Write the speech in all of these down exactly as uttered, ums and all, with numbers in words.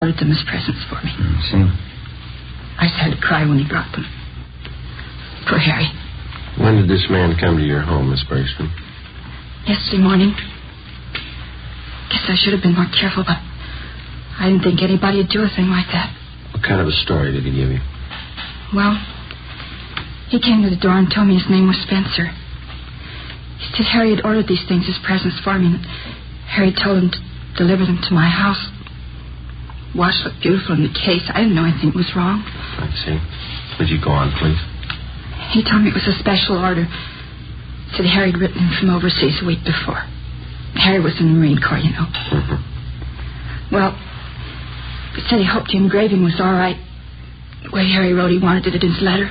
ordered them as presents for me. I see. I started to cry when he brought them. Poor Harry. When did this man come to your home, Miss Bergstrom? Yesterday morning. Guess I should have been more careful, but I didn't think anybody would do a thing like that. What kind of a story did he give you? Well, he came to the door and told me his name was Spencer. He said Harry had ordered these things as presents for me, and Harry told him to deliver them to my house. Watch looked beautiful in the case. I didn't know anything was wrong. I see. Would you go on, please? He told me it was a special order. Said Harry had written him from overseas a week before. Harry was in the Marine Corps, you know. Mm-hmm. Well, he said he hoped the engraving was all right. The way Harry wrote he wanted it in his letter.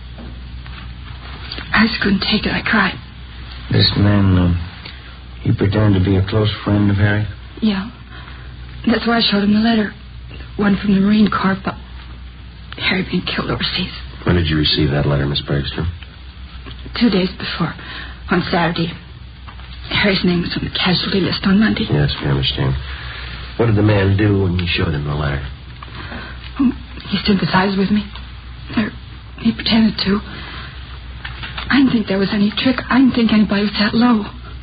I just couldn't take it. I cried. This man, uh, he pretended to be a close friend of Harry? Yeah. That's why I showed him the letter. One from the Marine Corps about Harry being killed overseas. When did you receive that letter, Miss Bergstrom? Two days before, on Saturday. Harry's name was on the casualty list on Monday. Yes, we understand. What did the man do when you showed him the letter? Oh, he sympathized with me. Or he pretended to. I didn't think there was any trick. I didn't think anybody was that low.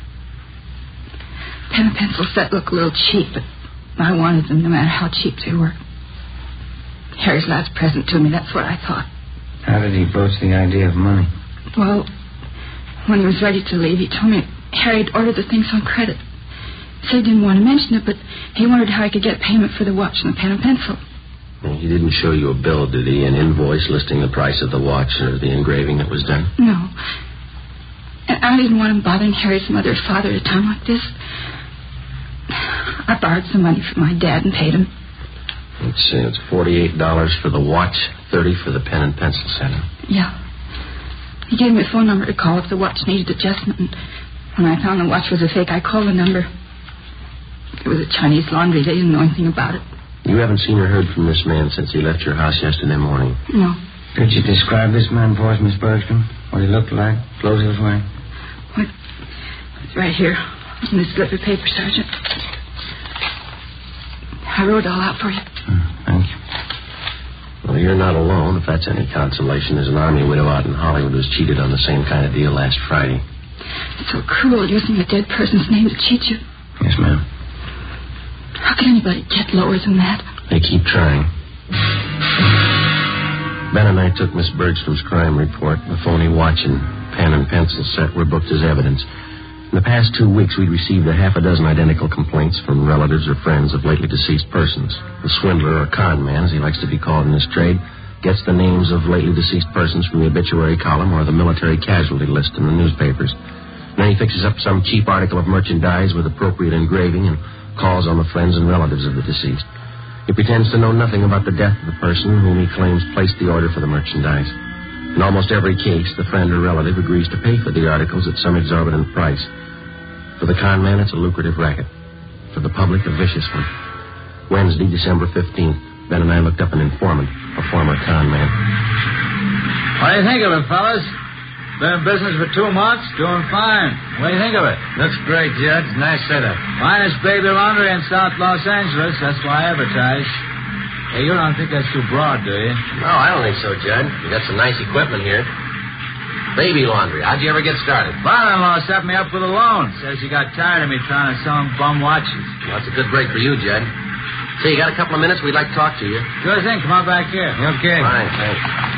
Pen and pencil set looked a little cheap, but I wanted them no matter how cheap they were. Harry's last present to me, that's what I thought. How did he broach the idea of money? Well, when he was ready to leave, he told me Harry had ordered the things on credit. He said he didn't want to mention it, but he wondered how he could get payment for the watch and the pen and pencil. Well, he didn't show you a bill, did he? An invoice listing the price of the watch or the engraving that was done? No. And I didn't want him bothering Harry's mother or father at a time like this. I borrowed some money from my dad and paid him. Let's see, it's forty-eight dollars for the watch, thirty for the pen and pencil set. Yeah. He gave me a phone number to call if the watch needed adjustment. And when I found the watch was a fake, I called the number. It was a Chinese laundry. They didn't know anything about it. You haven't seen or heard from this man since he left your house yesterday morning? No. Could you describe this man for us, Miss Bergstrom? What he looked like? Clothes he was wearing? What? It's right here in this slip of paper, Sergeant. I wrote it all out for you. Oh, thank you. Well, you're not alone, if that's any consolation. There's an army widow out in Hollywood who was cheated on the same kind of deal last Friday. It's so cruel using a dead person's name to cheat you. Yes, ma'am. How can anybody get lower than that? They keep trying. Ben and I took Miss Bergstrom's crime report. The phony watch and pen and pencil set were booked as evidence. In the past two weeks, we'd received a half a dozen identical complaints from relatives or friends of lately deceased persons. The swindler, or con man, as he likes to be called in this trade, gets the names of lately deceased persons from the obituary column or the military casualty list in the newspapers. Then he fixes up some cheap article of merchandise with appropriate engraving and calls on the friends and relatives of the deceased. He pretends to know nothing about the death of the person whom he claims placed the order for the merchandise. In almost every case, the friend or relative agrees to pay for the articles at some exorbitant price. For the con man, it's a lucrative racket. For the public, a vicious one. Wednesday, December fifteenth, Ben and I looked up an informant, a former con man. What do you think of it, fellas? Been in business for two months, doing fine. What do you think of it? Looks great, Judge. Nice setup. Finest baby laundry in South Los Angeles. That's why I advertise. Hey, you don't think that's too broad, do you? No, I don't think so, Judge. You got some nice equipment here. Baby laundry. How'd you ever get started? Father-in-law set me up with a loan. Says he got tired of me trying to sell him bum watches. Well, that's a good break for you, Judge. Say, you got a couple of minutes? We'd like to talk to you. Sure thing. Come on back here. Okay. Fine, thanks.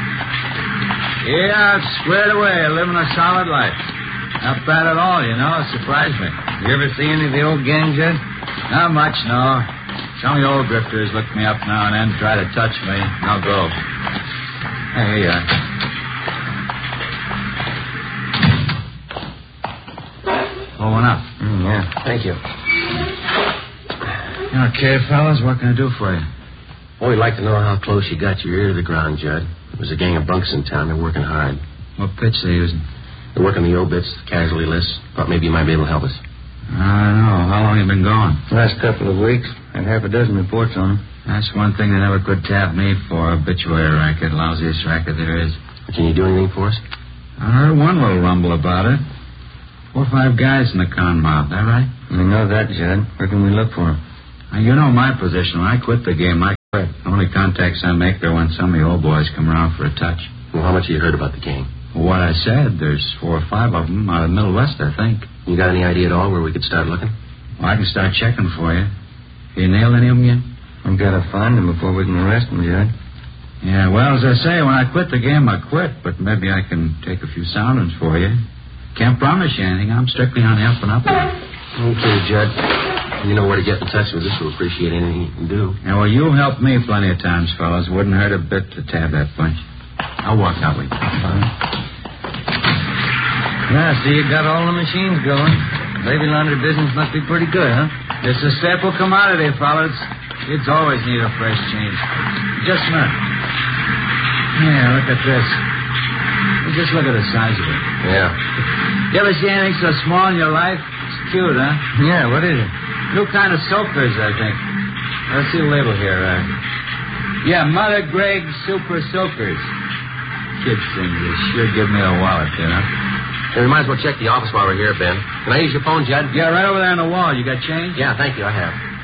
Yeah, I've squared away, living a solid life. Not bad at all, you know. It surprised me. You ever see any of the old gang, Judge? Not much, no. Some of the old grifters look me up now and then, try to touch me. I'll go. Hey, here you are. Oh, one up. Mm, yeah, thank you. Okay, fellas, what can I do for you? Well, we'd like to know how close you got your ear to the ground, Judd. There's a gang of bunks in town. They're working hard. What pitch they using? They're working the obits, the casualty lists. Thought maybe you might be able to help us. I don't know. How long you been gone? Last couple of weeks. Had half a dozen reports on them. That's one thing they never could tap me for. Obituary racket. Lousiest racket there is. Can you do anything for us? I heard one little rumble about it. Four or five guys in the con mob. That right? We know that, Judd. Where can we look for them? Now, you know my position. When I quit the game, I Right. Only contacts I make are when some of the old boys come around for a touch. Well, how much have you heard about the gang? What I said, there's four or five of them out of the Middle West, I think. You got any idea at all where we could start looking? Well, I can start checking for you. You nailed any of them yet? We've got to find them before we can arrest them, Judge. Yeah, well, as I say, when I quit the game, I quit. But maybe I can take a few soundings for you. Can't promise you anything. I'm strictly on the up and up. Okay, Judd. You know where to get in touch with us. We'll appreciate anything you can do. Yeah, well, you've helped me plenty of times, fellas. Wouldn't hurt a bit to tab that bunch. I'll walk out with you. Yeah, see, you got all the machines going. Baby laundry business must be pretty good, huh? It's a staple commodity, fellas. Kids always need a fresh change. Just a minute. Yeah, look at this. Just look at the size of it. Yeah. You ever see anything so small in your life? It's cute, huh? Yeah, what is it? New kind of soakers, I think. Let's see the label here. Uh, yeah, Mother Gregg Super Soakers. Kids thing, they sure give me a wallet, you know? Hey, we might as well check the office while we're here, Ben. Can I use your phone, Judd? Yeah, right over there on the wall. You got change? Yeah, thank you. I have.